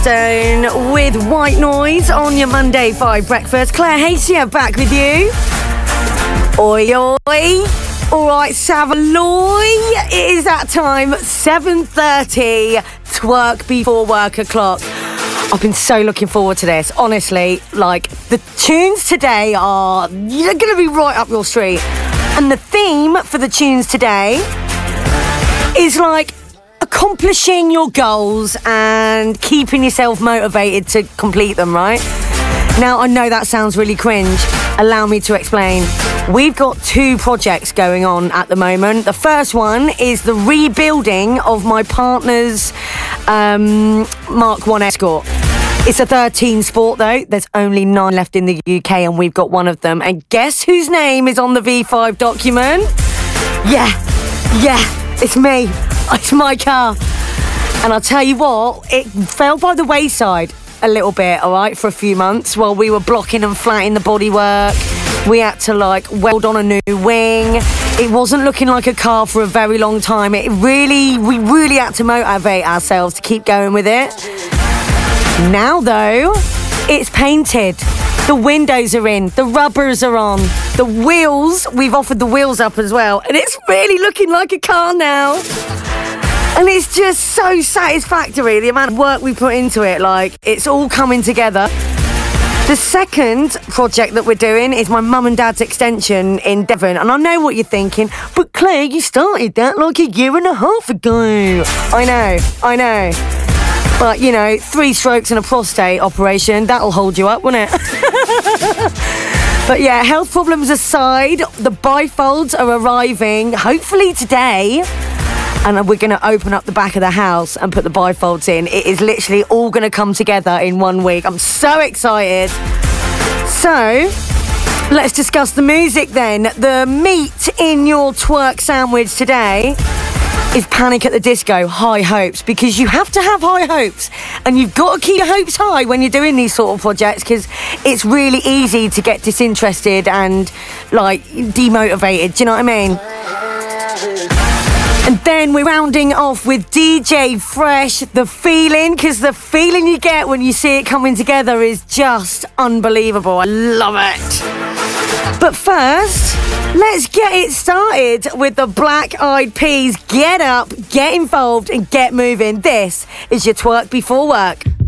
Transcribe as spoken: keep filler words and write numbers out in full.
Stone with White Noise on your Monday five breakfast. Claire Hasey back with you. Oi, oi. All right, Savaloy. It is that time, seven thirty, twerk before work o'clock. I've been so looking forward to this. Honestly, like, the tunes today are you're going to be right up your street. And the theme for the tunes today is like accomplishing your goals and keeping yourself motivated to complete them, right? Now, I know that sounds really cringe. Allow me to explain. We've got two projects going on at the moment. The first one is the rebuilding of my partner's um, Mark one Escort. It's a thirteen Sport though. There's only nine left in the U K and we've got one of them. And guess whose name is on the V five document? Yeah, yeah, it's me. It's my car. And I'll tell you what, it fell by the wayside a little bit, all right, for a few months while we were blocking and flatting the bodywork. We had to like weld on a new wing. It wasn't looking like a car for a very long time. It really, we really had to motivate ourselves to keep going with it. Now though, it's painted. The windows are in, the rubbers are on, the wheels, we've offered the wheels up as well, and it's really looking like a car now. And it's just so satisfactory, the amount of work we put into it, like, it's all coming together. The second project that we're doing is my mum and dad's extension in Devon. And I know what you're thinking, but Claire, you started that like a year and a half ago. I know, I know. But, you know, three strokes and a prostate operation, that'll hold you up, won't it? But yeah, health problems aside, the bifolds are arriving, hopefully today. And we're going to open up the back of the house and put the bifolds in. It is literally all going to come together in one week. I'm so excited. So, let's discuss the music then. The meat in your twerk sandwich today is Panic at the Disco, High Hopes, because you have to have high hopes and you've got to keep your hopes high when you're doing these sort of projects because it's really easy to get disinterested and like demotivated, do you know what I mean? And then we're rounding off with D J Fresh, The Feeling, because the feeling you get when you see it coming together is just unbelievable. I love it. But first, let's get it started with the Black Eyed Peas. Get up, get involved, and get moving. This is your Twerk Before Work.